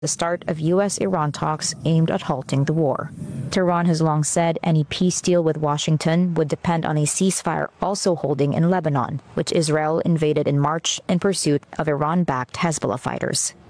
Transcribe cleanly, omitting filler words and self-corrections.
the start of U.S.-Iran talks aimed at halting the war. Tehran has long said any peace deal with Washington would depend on a ceasefire also holding in Lebanon, which Israel invaded in March in pursuit of Iran-backed Hezbollah fighters.